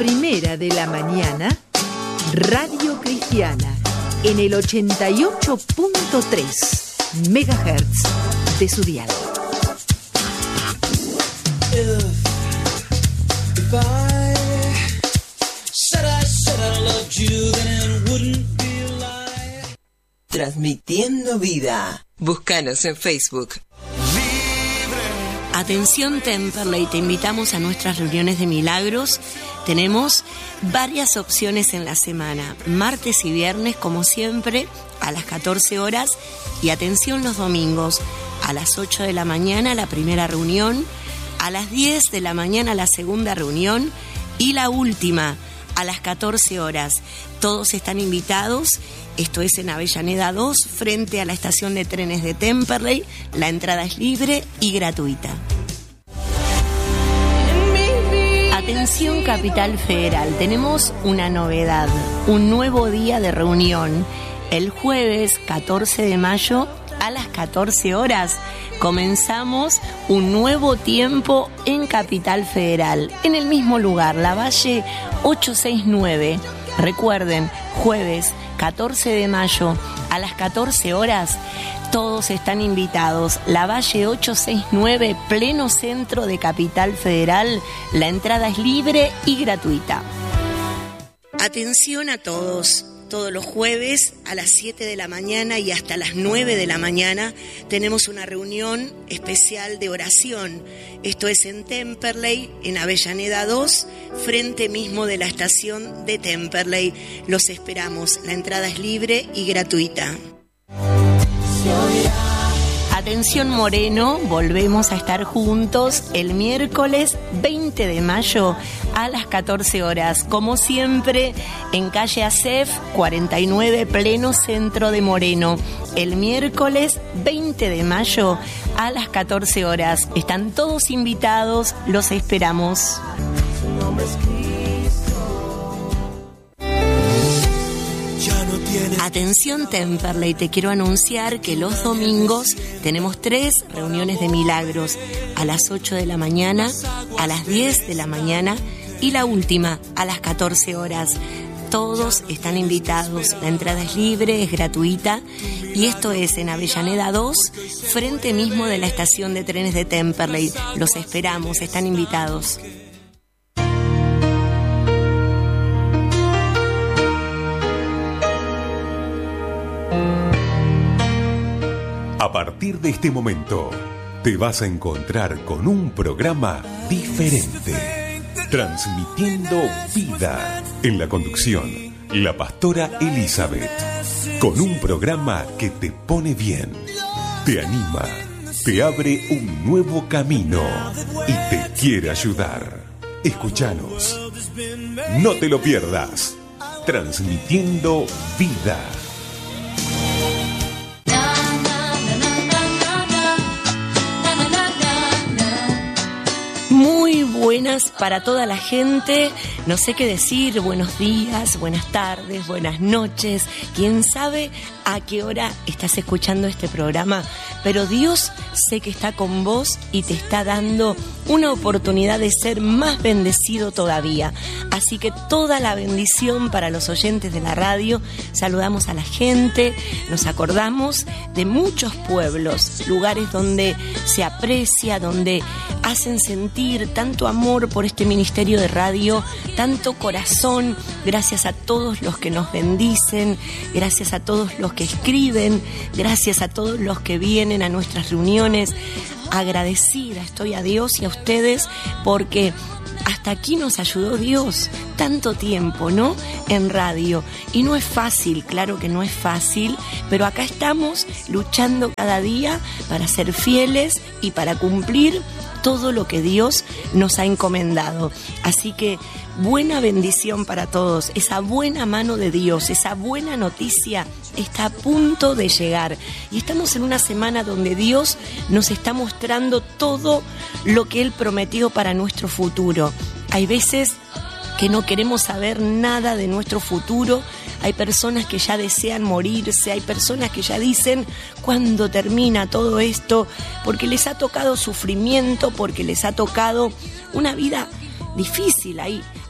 Primera de la mañana, Radio Cristiana, en el 88.3 MHz de su dial. Transmitiendo vida. Búscanos en Facebook. Atención Temperley, te invitamos a nuestras reuniones de milagros. Tenemos varias opciones en la semana, martes y viernes como siempre a las 14 horas y atención los domingos a las 8 de la mañana la primera reunión, a las 10 de la mañana la segunda reunión y la última a las 14 horas. Todos están invitados. Esto es en Avellaneda 2, frente a la estación de trenes de Temperley. La entrada es libre y gratuita. Atención Capital Federal, tenemos una novedad, un nuevo día de reunión. El jueves 14 de mayo a las 14 horas comenzamos un nuevo tiempo en Capital Federal, en el mismo lugar, Lavalle 869. Recuerden, jueves 14 de mayo a las 14 horas, todos están invitados. Lavalle 869, pleno centro de Capital Federal. La entrada es libre y gratuita. Atención a todos. Todos los jueves a las 7 de la mañana y hasta las 9 de la mañana tenemos una reunión especial de oración. Esto es en Temperley, en Avellaneda 2, frente mismo de la estación de Temperley. Los esperamos. La entrada es libre y gratuita. Atención Moreno, volvemos a estar juntos el miércoles 20 de mayo a las 14 horas, como siempre en calle Acef 49, pleno centro de Moreno. El miércoles 20 de mayo a las 14 horas. Están todos invitados, los esperamos. Atención Temperley, te quiero anunciar que los domingos tenemos 3 reuniones de milagros, a las 8 de la mañana, a las 10 de la mañana y la última a las 14 horas. Todos están invitados, la entrada es libre, es gratuita y esto es en Avellaneda 2, frente mismo de la estación de trenes de Temperley. Los esperamos, están invitados. A partir de este momento, te vas a encontrar con un programa diferente, transmitiendo vida. En la conducción, la pastora Elizabeth, con un programa que te pone bien, te anima, te abre un nuevo camino y te quiere ayudar. Escúchanos, no te lo pierdas, transmitiendo vida. Muy buenas para toda la gente, no sé qué decir, buenos días, buenas tardes, buenas noches, quién sabe a qué hora estás escuchando este programa, pero Dios sé que está con vos y te está dando una oportunidad de ser más bendecido todavía, así que toda la bendición para los oyentes de la radio. Saludamos a la gente, nos acordamos de muchos pueblos, lugares donde se aprecia, donde hacen sentir tanto amor por este ministerio de radio, tanto corazón. Gracias a todos los que nos bendicen, gracias a todos los que escriben, gracias a todos los que vienen a nuestras reuniones. Agradecida estoy a Dios y a ustedes porque hasta aquí nos ayudó Dios tanto tiempo, ¿no? En radio. Y no es fácil, claro que no es fácil, pero acá estamos luchando cada día para ser fieles y para cumplir todo lo que Dios nos ha encomendado. Así que buena bendición para todos, esa buena mano de Dios, esa buena noticia está a punto de llegar. Y estamos en una semana donde Dios nos está mostrando todo lo que Él prometió para nuestro futuro. Hay veces que no queremos saber nada de nuestro futuro. Hay personas que ya desean morirse, hay personas que ya dicen ¿cuándo termina todo esto? Porque les ha tocado sufrimiento, porque les ha tocado una vida difícil. Hay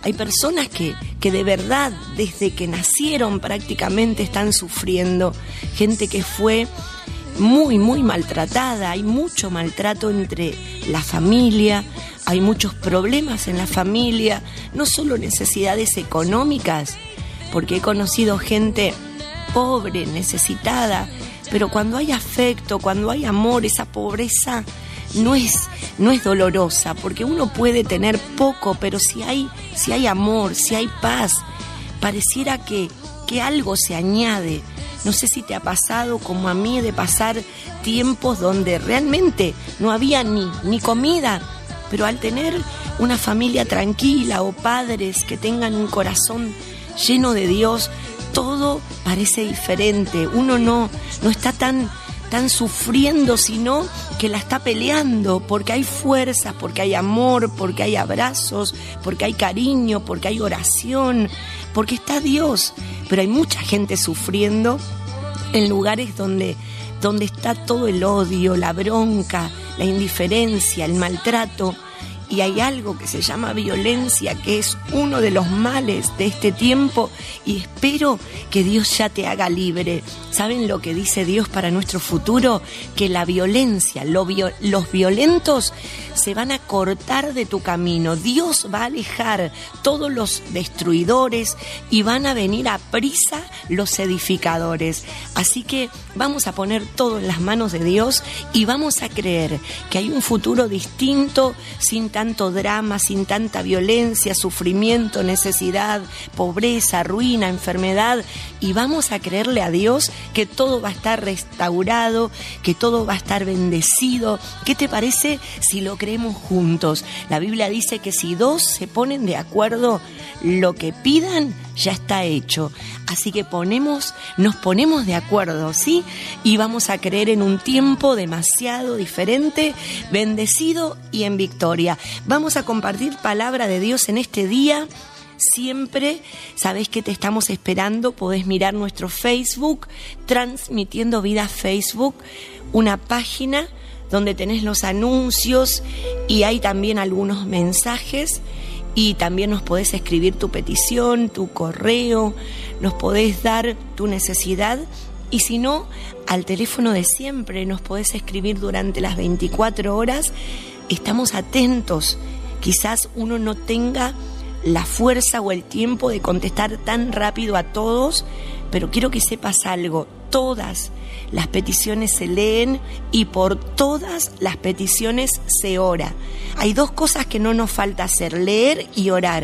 Hay personas que de verdad desde que nacieron prácticamente están sufriendo. Gente que fue muy, muy maltratada. Hay mucho maltrato entre la familia, hay muchos problemas en la familia, no solo necesidades económicas, porque he conocido gente pobre, necesitada, pero cuando hay afecto, cuando hay amor, esa pobreza no es dolorosa, porque uno puede tener poco, pero si hay amor, si hay paz, pareciera que algo se añade. No sé si te ha pasado como a mí de pasar tiempos donde realmente no había ni comida, pero al tener una familia tranquila o padres que tengan un corazón lleno de Dios, todo parece diferente. Uno no está tan sufriendo, sino que la está peleando, porque hay fuerzas, porque hay amor, porque hay abrazos, porque hay cariño, porque hay oración, porque está Dios. Pero hay mucha gente sufriendo en lugares donde está todo el odio, la bronca, la indiferencia, el maltrato. Y hay algo que se llama violencia, que es uno de los males de este tiempo, y espero que Dios ya te haga libre. ¿Saben lo que dice Dios para nuestro futuro? Que la violencia, los violentos se van a cortar de tu camino. Dios va a alejar todos los destruidores y van a venir a prisa los edificadores. Así que vamos a poner todo en las manos de Dios y vamos a creer que hay un futuro distinto, sin tanto drama, sin tanta violencia, sufrimiento, necesidad, pobreza, ruina, enfermedad, y vamos a creerle a Dios que todo va a estar restaurado, que todo va a estar bendecido. ¿Qué te parece si lo creemos juntos? La Biblia dice que si dos se ponen de acuerdo, lo que pidan ya está hecho. Así que nos ponemos de acuerdo, ¿sí? Y vamos a creer en un tiempo demasiado diferente, bendecido y en victoria. Vamos a compartir palabra de Dios en este día. Siempre, sabés que te estamos esperando, podés mirar nuestro Facebook, Transmitiendo Vida Facebook, una página donde tenés los anuncios y hay también algunos mensajes. Y también nos podés escribir tu petición, tu correo, nos podés dar tu necesidad. Y si no, al teléfono de siempre nos podés escribir durante las 24 horas. Estamos atentos. Quizás uno no tenga la fuerza o el tiempo de contestar tan rápido a todos, pero quiero que sepas algo. Todas las peticiones se leen y por todas las peticiones se ora. Hay dos cosas que no nos falta hacer: leer y orar.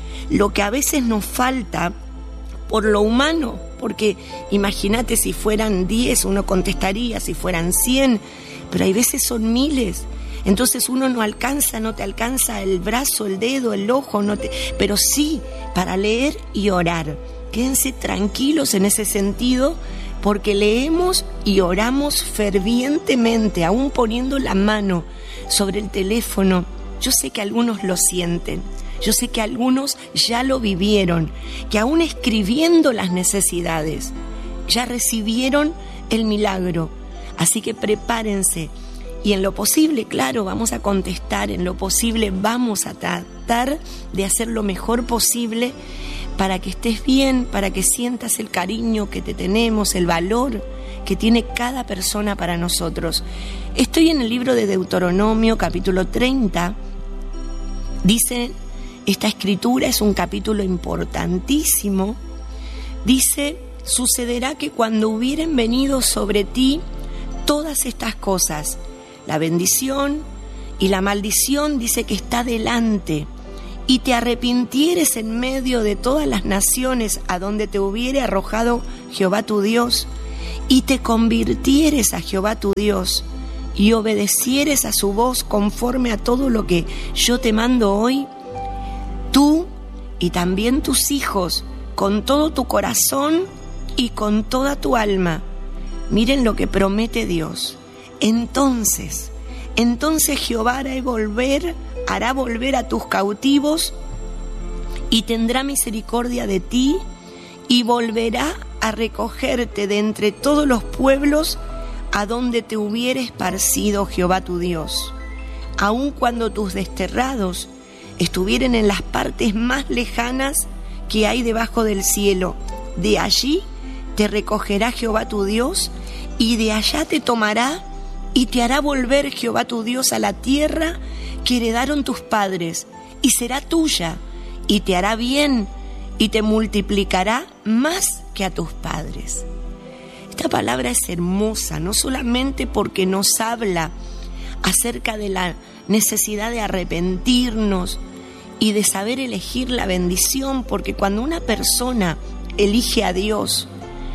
Lo que a veces nos falta por lo humano, porque imagínate si fueran 10 uno contestaría, si fueran 100, pero hay veces son miles. Entonces uno no te alcanza el brazo, el dedo, el ojo, pero sí para leer y orar. Quédense tranquilos en ese sentido, porque leemos y oramos fervientemente, aún poniendo la mano sobre el teléfono. Yo sé que algunos lo sienten, yo sé que algunos ya lo vivieron, que aún escribiendo las necesidades ya recibieron el milagro. Así que prepárense. Y en lo posible, claro, vamos a contestar, en lo posible vamos a tratar de hacer lo mejor posible para que estés bien, para que sientas el cariño que te tenemos, el valor que tiene cada persona para nosotros. Estoy en el libro de Deuteronomio, capítulo 30. Dice, esta escritura es un capítulo importantísimo. Dice, sucederá que cuando hubieren venido sobre ti todas estas cosas, la bendición y la maldición, dice que está delante, y te arrepintieres en medio de todas las naciones a donde te hubiere arrojado Jehová tu Dios, y te convirtieres a Jehová tu Dios, y obedecieres a su voz conforme a todo lo que yo te mando hoy, tú y también tus hijos, con todo tu corazón y con toda tu alma. Miren lo que promete Dios. Entonces Jehová hará volver a tus cautivos y tendrá misericordia de ti y volverá a recogerte de entre todos los pueblos a donde te hubiere esparcido Jehová tu Dios. Aun cuando tus desterrados estuvieren en las partes más lejanas que hay debajo del cielo. De allí te recogerá Jehová tu Dios, y de allá te tomará y te hará volver Jehová tu Dios a la tierra que heredaron tus padres, y será tuya, y te hará bien, y te multiplicará más que a tus padres. Esta palabra es hermosa, no solamente porque nos habla acerca de la necesidad de arrepentirnos y de saber elegir la bendición, porque cuando una persona elige a Dios,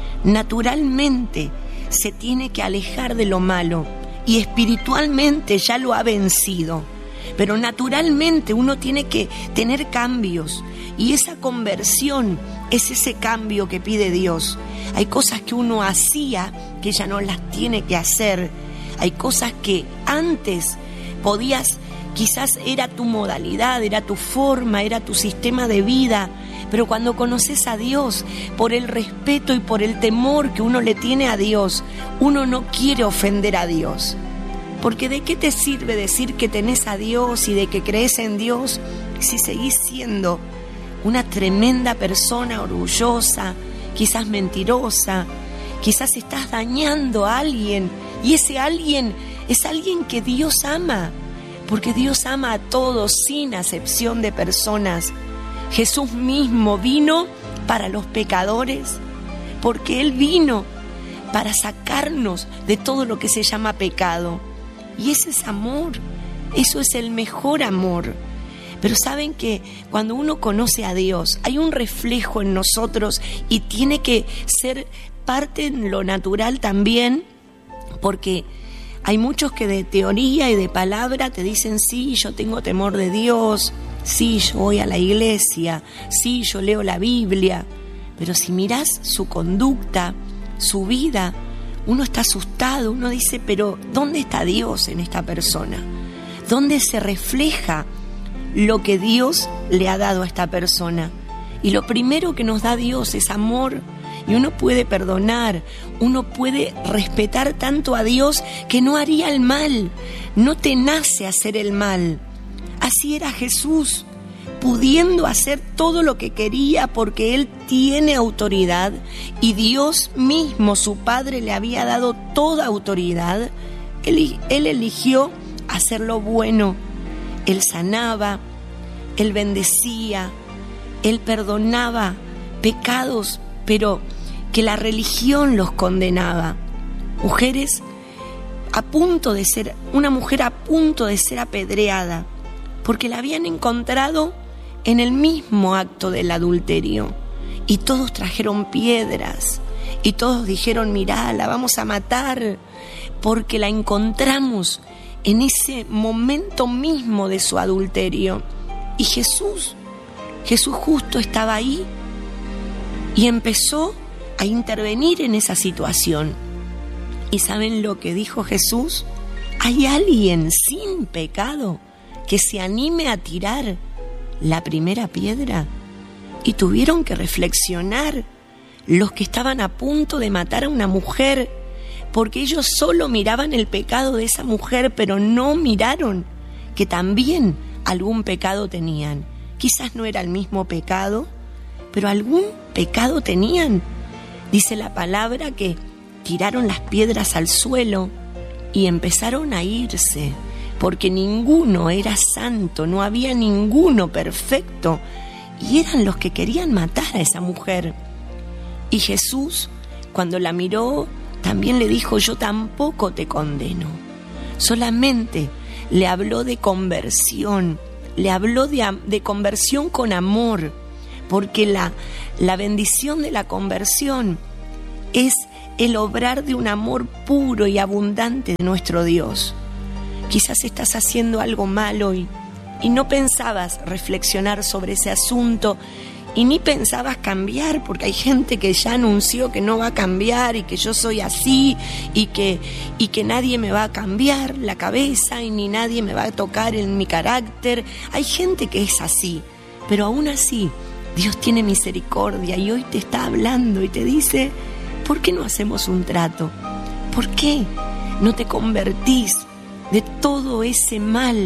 naturalmente se tiene que alejar de lo malo y espiritualmente ya lo ha vencido. Pero naturalmente uno tiene que tener cambios, y esa conversión es ese cambio que pide Dios. Hay cosas que uno hacía que ya no las tiene que hacer. Hay cosas que antes podías, quizás era tu modalidad, era tu forma, era tu sistema de vida, pero cuando conoces a Dios, por el respeto y por el temor que uno le tiene a Dios, uno no quiere ofender a Dios. Porque ¿de qué te sirve decir que tenés a Dios y de que crees en Dios si seguís siendo una tremenda persona orgullosa, quizás mentirosa, quizás estás dañando a alguien, y ese alguien es alguien que Dios ama, porque Dios ama a todos sin acepción de personas. Jesús mismo vino para los pecadores, porque Él vino para sacarnos de todo lo que se llama pecado. Y ese es amor, eso es el mejor amor. Pero saben que cuando uno conoce a Dios, hay un reflejo en nosotros, y tiene que ser parte en lo natural también, porque hay muchos que de teoría y de palabra te dicen: sí, yo tengo temor de Dios, sí, yo voy a la iglesia, sí, yo leo la Biblia. Pero si mirás su conducta, su vida, uno está asustado, uno dice: pero ¿dónde está Dios en esta persona? ¿Dónde se refleja lo que Dios le ha dado a esta persona? Y lo primero que nos da Dios es amor, y uno puede perdonar, uno puede respetar tanto a Dios que no haría el mal, no te nace hacer el mal. Así era Jesús, pudiendo hacer todo lo que quería porque Él tiene autoridad, y Dios mismo, su Padre, le había dado toda autoridad. Él eligió hacer lo bueno. Él sanaba, Él bendecía, Él perdonaba pecados, pero que la religión los condenaba. Mujeres a punto de ser, una mujer a punto de ser apedreada, porque la habían encontrado en el mismo acto del adulterio, y todos trajeron piedras, y todos dijeron: mirá, la vamos a matar, porque la encontramos en ese momento mismo de su adulterio. Y Jesús justo estaba ahí, y empezó a intervenir en esa situación. ¿Y saben lo que dijo Jesús? ¿Hay alguien sin pecado que se anime a tirar la primera piedra? Y tuvieron que reflexionar los que estaban a punto de matar a una mujer, porque ellos solo miraban el pecado de esa mujer, pero no miraron que también algún pecado tenían. Quizás no era el mismo pecado, pero algún pecado tenían. Dice la palabra que tiraron las piedras al suelo y empezaron a irse, porque ninguno era santo, no había ninguno perfecto, y eran los que querían matar a esa mujer. Y Jesús, cuando la miró, también le dijo: yo tampoco te condeno. Solamente le habló de conversión, le habló de conversión con amor, porque la bendición de la conversión es el obrar de un amor puro y abundante de nuestro Dios. Quizás estás haciendo algo malo y no pensabas reflexionar sobre ese asunto, y ni pensabas cambiar, porque hay gente que ya anunció que no va a cambiar, y que yo soy así, y que nadie me va a cambiar la cabeza, y ni nadie me va a tocar en mi carácter. Hay gente que es así, pero aún así Dios tiene misericordia, y hoy te está hablando y te dice: ¿por qué no hacemos un trato? ¿Por qué no te convertís de todo ese mal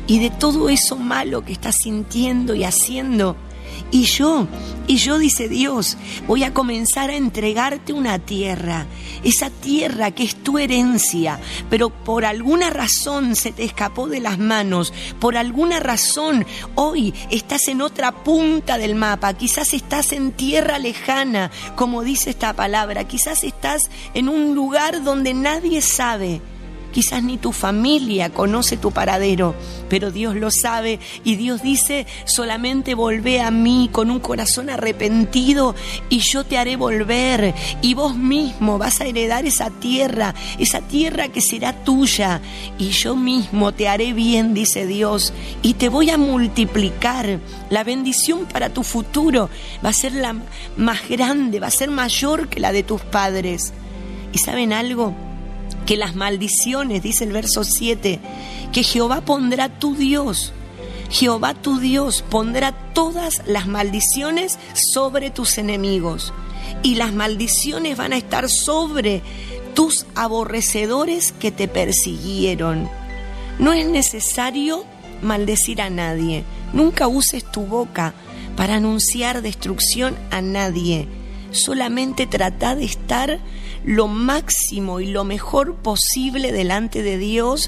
y de todo eso malo que estás sintiendo y haciendo. Y yo, dice Dios, voy a comenzar a entregarte una tierra, esa tierra que es tu herencia, pero por alguna razón se te escapó de las manos, por alguna razón hoy estás en otra punta del mapa, quizás estás en tierra lejana, como dice esta palabra, quizás estás en un lugar donde nadie sabe. Quizás ni tu familia conoce tu paradero, pero Dios lo sabe y Dios dice, solamente volvé a mí con un corazón arrepentido y yo te haré volver y vos mismo vas a heredar esa tierra que será tuya y yo mismo te haré bien, dice Dios, y te voy a multiplicar. La bendición para tu futuro va a ser la más grande, va a ser mayor que la de tus padres. ¿Y saben algo? Que las maldiciones, dice el verso 7, que Jehová tu Dios pondrá todas las maldiciones sobre tus enemigos y las maldiciones van a estar sobre tus aborrecedores que te persiguieron. No es necesario maldecir a nadie, nunca uses tu boca para anunciar destrucción a nadie, solamente trata de estar lo máximo y lo mejor posible delante de Dios,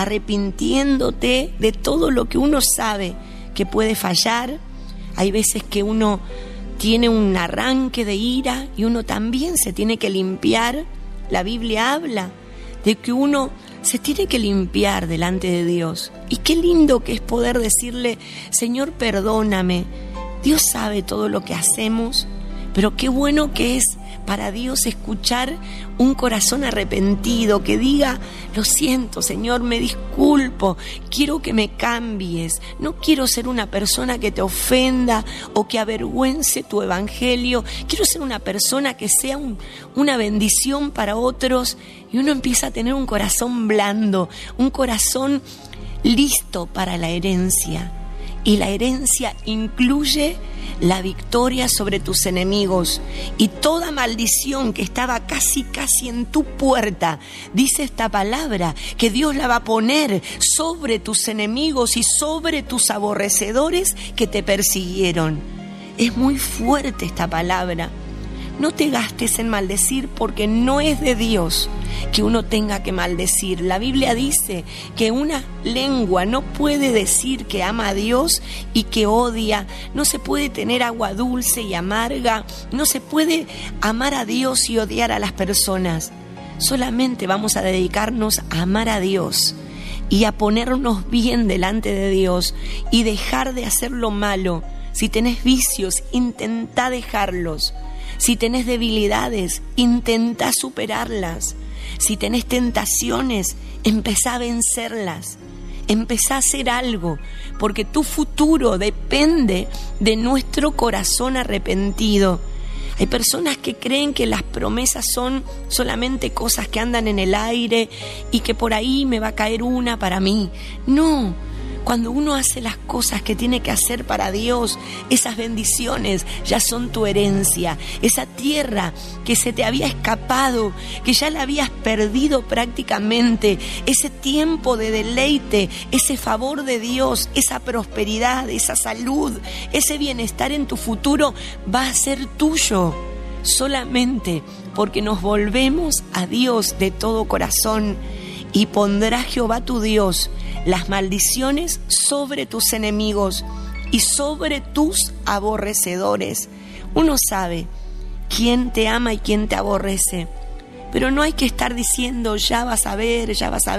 arrepintiéndote de todo lo que uno sabe que puede fallar. Hay veces que uno tiene un arranque de ira y uno también se tiene que limpiar. La Biblia habla de que uno se tiene que limpiar delante de Dios. Y qué lindo que es poder decirle, Señor, perdóname. Dios sabe todo lo que hacemos, pero qué bueno que es para Dios escuchar un corazón arrepentido que diga, lo siento, Señor, me disculpo, quiero que me cambies, no quiero ser una persona que te ofenda o que avergüence tu evangelio, quiero ser una persona que sea una bendición para otros. Y uno empieza a tener un corazón blando, un corazón listo para la herencia. Y la herencia incluye la victoria sobre tus enemigos y toda maldición que estaba casi en tu puerta. Dice esta palabra que Dios la va a poner sobre tus enemigos y sobre tus aborrecedores que te persiguieron. Es muy fuerte esta palabra. No te gastes en maldecir porque no es de Dios que uno tenga que maldecir. La Biblia dice que una lengua no puede decir que ama a Dios y que odia. No se puede tener agua dulce y amarga. No se puede amar a Dios y odiar a las personas. Solamente vamos a dedicarnos a amar a Dios y a ponernos bien delante de Dios y dejar de hacer lo malo. Si tenés vicios, intentá dejarlos. Si tenés debilidades, intentá superarlas. Si tenés tentaciones, empezá a vencerlas. Empezá a hacer algo, porque tu futuro depende de nuestro corazón arrepentido. Hay personas que creen que las promesas son solamente cosas que andan en el aire y que por ahí me va a caer una para mí. No. Cuando uno hace las cosas que tiene que hacer para Dios, esas bendiciones ya son tu herencia. Esa tierra que se te había escapado, que ya la habías perdido prácticamente, ese tiempo de deleite, ese favor de Dios, esa prosperidad, esa salud, ese bienestar en tu futuro va a ser tuyo. Solamente porque nos volvemos a Dios de todo corazón. Y pondrá Jehová tu Dios las maldiciones sobre tus enemigos y sobre tus aborrecedores. Uno sabe quién te ama y quién te aborrece, pero no hay que estar diciendo ya vas a ver.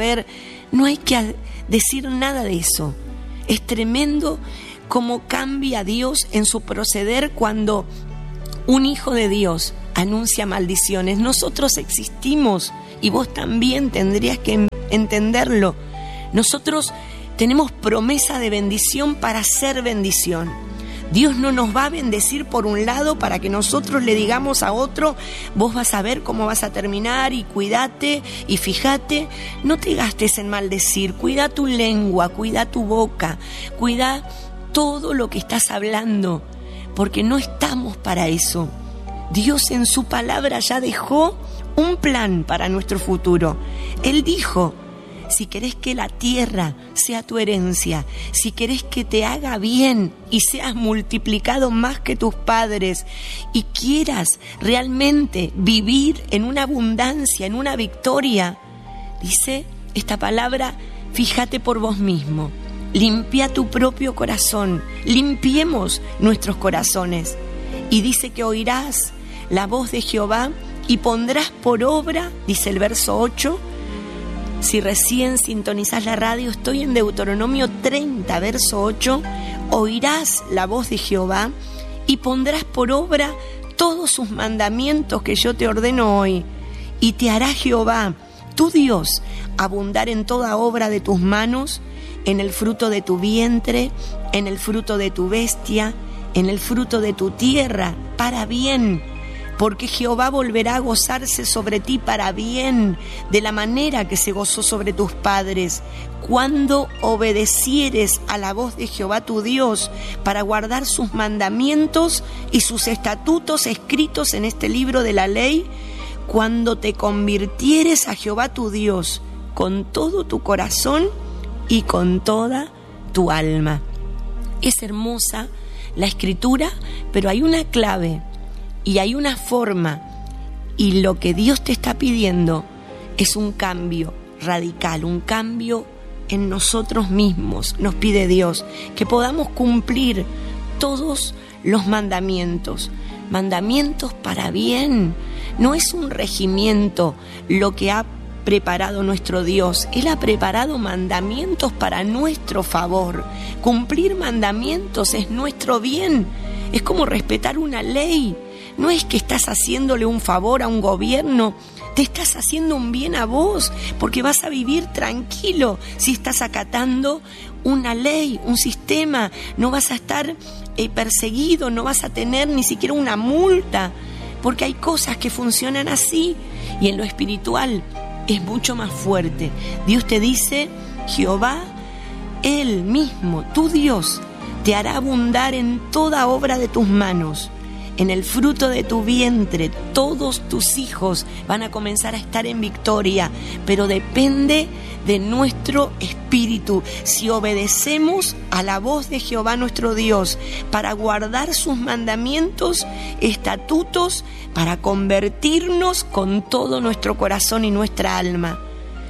No hay que decir nada de eso. Es tremendo cómo cambia Dios en su proceder cuando un hijo de Dios anuncia maldiciones. Nosotros existimos y vos también tendrías que entenderlo. Nosotros tenemos promesa de bendición para ser bendición. Dios no nos va a bendecir por un lado para que nosotros le digamos a otro, vos vas a ver cómo vas a terminar y cuídate y fíjate. No te gastes en maldecir, cuida tu lengua, cuida tu boca, cuida todo lo que estás hablando, porque no estamos para eso. Dios en su palabra ya dejó un plan para nuestro futuro. Él dijo si querés que la tierra sea tu herencia, si querés que te haga bien y seas multiplicado más que tus padres y quieras realmente vivir en una abundancia, en una victoria, dice esta palabra, fíjate por vos mismo, limpia tu propio corazón, limpiemos nuestros corazones. Y dice que oirás la voz de Jehová y pondrás por obra, dice el verso 8, si recién sintonizás la radio, estoy en Deuteronomio 30, verso 8, oirás la voz de Jehová y pondrás por obra todos sus mandamientos que yo te ordeno hoy, y te hará Jehová, tu Dios, abundar en toda obra de tus manos, en el fruto de tu vientre, en el fruto de tu bestia, en el fruto de tu tierra, para bien, porque Jehová volverá a gozarse sobre ti para bien, de la manera que se gozó sobre tus padres, cuando obedecieres a la voz de Jehová tu Dios, para guardar sus mandamientos y sus estatutos escritos en este libro de la ley, cuando te convirtieres a Jehová tu Dios con todo tu corazón y con toda tu alma. Es hermosa la escritura, pero hay una clave y hay una forma, y lo que Dios te está pidiendo es un cambio radical, un cambio en nosotros mismos. Nos pide Dios que podamos cumplir todos los mandamientos para bien. No es un regimiento lo que ha preparado nuestro Dios. Él ha preparado mandamientos para nuestro favor. Cumplir mandamientos es nuestro bien. Es como respetar una ley. No es que estás haciéndole un favor a un gobierno, te estás haciendo un bien a vos, porque vas a vivir tranquilo si estás acatando una ley, un sistema. No vas a estar perseguido, no vas a tener ni siquiera una multa, porque hay cosas que funcionan así. Y en lo espiritual es mucho más fuerte. Dios te dice, Jehová, Él mismo, tu Dios, te hará abundar en toda obra de tus manos. En el fruto de tu vientre, todos tus hijos van a comenzar a estar en victoria, pero depende de nuestro espíritu. Si obedecemos a la voz de Jehová nuestro Dios para guardar sus mandamientos, estatutos, para convertirnos con todo nuestro corazón y nuestra alma.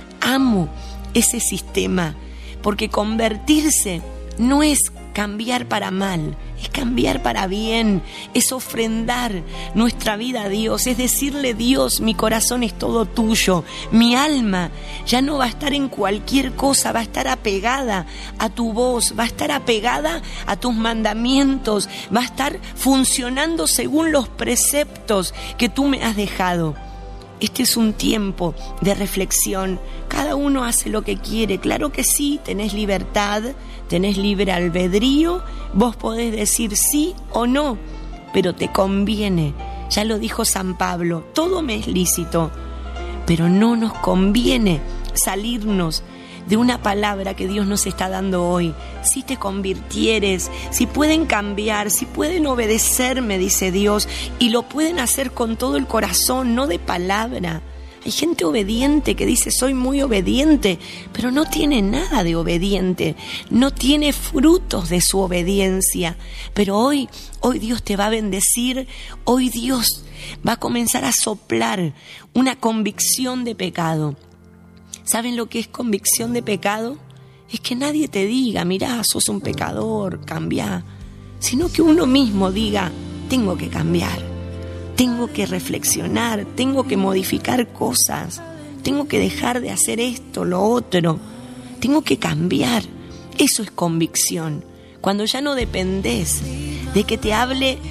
Amo ese sistema, porque convertirse no es cambiar para mal, es cambiar para bien, es ofrendar nuestra vida a Dios, es decirle, Dios, mi corazón es todo tuyo, mi alma ya no va a estar en cualquier cosa, va a estar apegada a tu voz, va a estar apegada a tus mandamientos, va a estar funcionando según los preceptos que tú me has dejado. Este es un tiempo de reflexión. Cada uno hace lo que quiere. Claro que sí, tenés libertad, tenés libre albedrío. Vos podés decir sí o no, pero te conviene. Ya lo dijo San Pablo, todo me es lícito, pero no nos conviene salirnos de una palabra que Dios nos está dando hoy. Si te convirtieres, si pueden cambiar, si pueden obedecerme, dice Dios, y lo pueden hacer con todo el corazón, no de palabra. Hay gente obediente que dice soy muy obediente, pero no tiene nada de obediente, no tiene frutos de su obediencia. Pero hoy Dios te va a bendecir, hoy Dios va a comenzar a soplar una convicción de pecado. ¿Saben lo que es convicción de pecado? Es que nadie te diga, mirá, sos un pecador, cambiá. Sino que uno mismo diga, tengo que cambiar, tengo que reflexionar, tengo que modificar cosas, tengo que dejar de hacer esto, lo otro, tengo que cambiar. Eso es convicción. Cuando ya no dependés de que te hable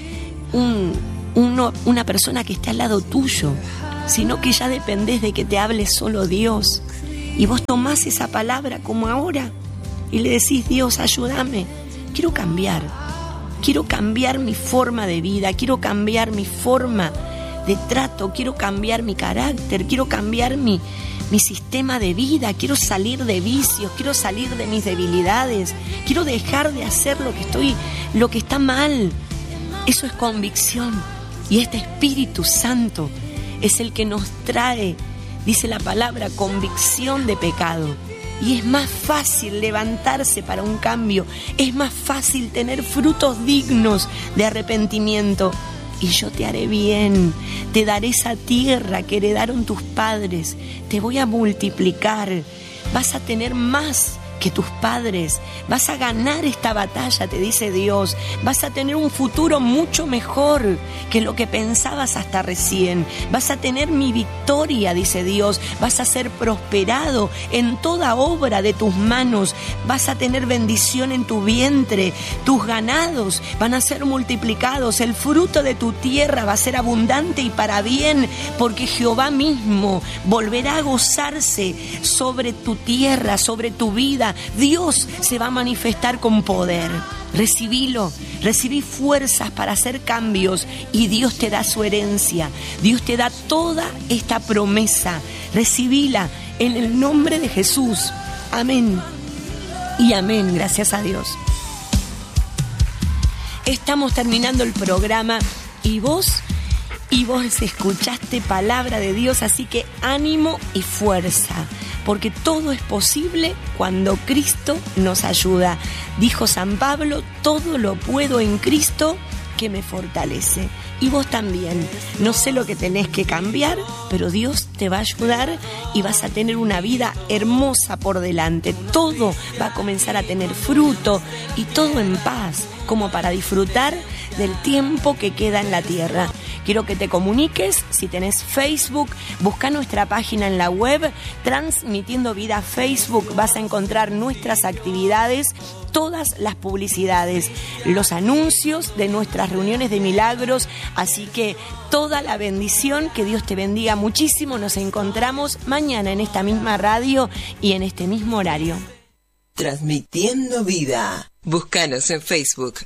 una persona que está al lado tuyo, sino que ya dependés de que te hable solo Dios. Y vos tomás esa palabra como ahora y le decís, Dios, ayúdame, quiero cambiar mi forma de vida, quiero cambiar mi forma de trato, quiero cambiar mi carácter, quiero cambiar mi sistema de vida, quiero salir de vicios, quiero salir de mis debilidades, quiero dejar de hacer lo que está mal. Eso es convicción. Y este Espíritu Santo es el que nos trae, dice la palabra, convicción de pecado. Y es más fácil levantarse para un cambio, es más fácil tener frutos dignos de arrepentimiento. Y yo te haré bien, te daré esa tierra que heredaron tus padres, te voy a multiplicar, vas a tener más que tus padres, vas a ganar esta batalla, te dice Dios, vas a tener un futuro mucho mejor que lo que pensabas hasta recién, vas a tener mi victoria, dice Dios, vas a ser prosperado en toda obra de tus manos, vas a tener bendición en tu vientre, tus ganados van a ser multiplicados, el fruto de tu tierra va a ser abundante y para bien, porque Jehová mismo volverá a gozarse sobre tu tierra, sobre tu vida. Dios se va a manifestar con poder. Recibilo, recibí fuerzas para hacer cambios y Dios te da su herencia. Dios te da toda esta promesa. Recibila en el nombre de Jesús. Amén y amén, gracias a Dios. Estamos terminando el programa y vos escuchaste palabra de Dios, así que ánimo y fuerza, porque todo es posible cuando Cristo nos ayuda. Dijo San Pablo, todo lo puedo en Cristo que me fortalece. Y vos también. No sé lo que tenés que cambiar, pero Dios te va a ayudar y vas a tener una vida hermosa por delante. Todo va a comenzar a tener fruto y todo en paz, como para disfrutar del tiempo que queda en la tierra. Quiero que te comuniques, si tenés Facebook, busca nuestra página en la web, Transmitiendo Vida Facebook, vas a encontrar nuestras actividades, todas las publicidades, los anuncios de nuestras reuniones de milagros, así que toda la bendición, que Dios te bendiga muchísimo, nos encontramos mañana en esta misma radio y en este mismo horario. Transmitiendo Vida. Búscanos en Facebook.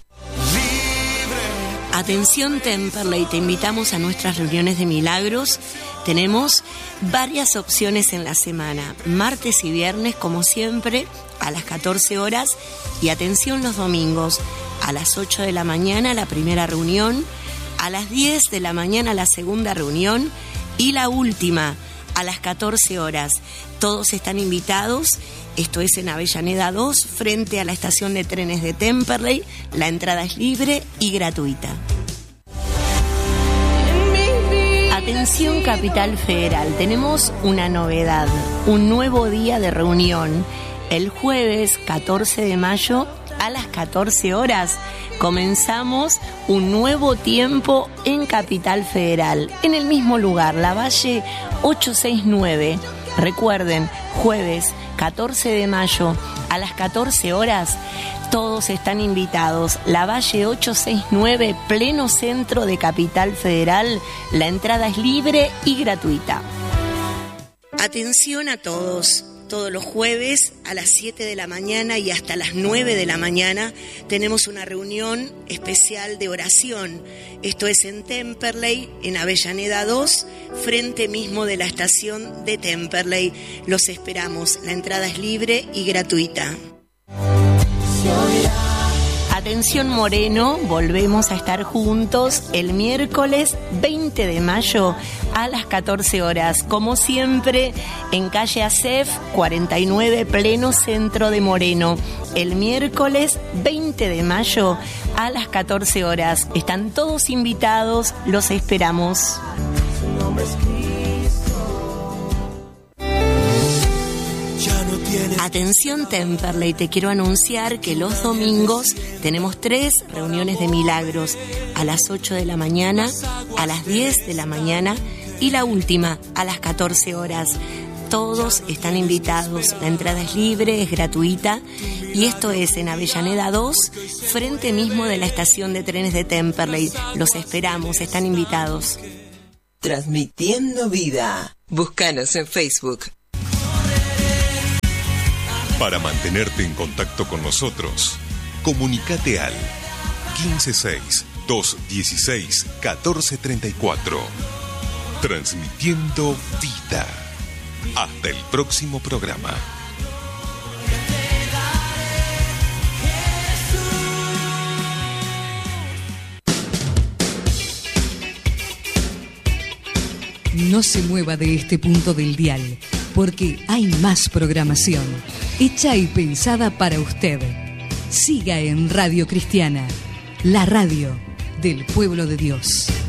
Atención Temperley, te invitamos a nuestras reuniones de milagros. Tenemos varias opciones en la semana, martes y viernes como siempre a las 14 horas y atención los domingos a las 8 de la mañana la primera reunión, a las 10 de la mañana la segunda reunión y la última a las 14 horas. Todos están invitados. Esto es en Avellaneda 2, frente a la estación de trenes de Temperley. La entrada es libre y gratuita. Atención Capital Federal, tenemos una novedad, un nuevo día de reunión. El jueves 14 de mayo a las 14 horas comenzamos un nuevo tiempo en Capital Federal, en el mismo lugar, Lavalle 869. Recuerden, jueves 14 de mayo a las 14 horas, todos están invitados. Lavalle 869, pleno centro de Capital Federal. La entrada es libre y gratuita. Atención a todos. Todos los jueves a las 7 de la mañana y hasta las 9 de la mañana tenemos una reunión especial de oración. Esto es en Temperley, en Avellaneda 2, frente mismo de la estación de Temperley. Los esperamos. La entrada es libre y gratuita. Atención Moreno, volvemos a estar juntos el miércoles 20 de mayo a las 14 horas, como siempre en calle Acef 49, pleno centro de Moreno. El miércoles 20 de mayo a las 14 horas. Están todos invitados, los esperamos. Atención Temperley, te quiero anunciar que los domingos tenemos 3 reuniones de milagros, a las 8 de la mañana, a las 10 de la mañana y la última a las 14 horas. Todos están invitados, la entrada es libre, es gratuita y esto es en Avellaneda 2, frente mismo de la estación de trenes de Temperley. Los esperamos, están invitados. Transmitiendo Vida. Búscanos en Facebook. Para mantenerte en contacto con nosotros, comunícate al 156-216-1434. Transmitiendo Vida. Hasta el próximo programa. No se mueva de este punto del dial, porque hay más programación. hecha y pensada para usted. Siga en Radio Cristiana, la radio del pueblo de Dios.